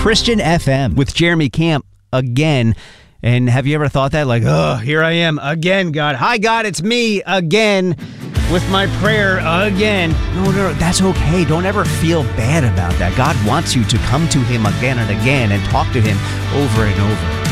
Christian FM with Jeremy Camp again. And have you ever thought that? Like, oh, here I am again, God. Hi, God, it's me again with my prayer again. No, that's okay. Don't ever feel bad about that. God wants you to come to Him again and again and talk to Him over and over.